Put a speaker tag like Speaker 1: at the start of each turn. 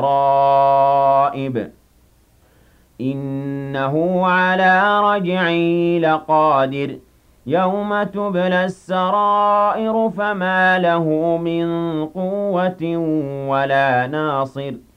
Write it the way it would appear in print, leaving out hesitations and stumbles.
Speaker 1: التَّرَائِبِ إِنَّهُ عَلَىٰ رَجْعِهِ لَقَادِرٌ يَوْمَ تُبْلَى السَّرَائِرُ فَمَا لَهُ مِن قُوَّةٍ وَلَا نَاصِرٍ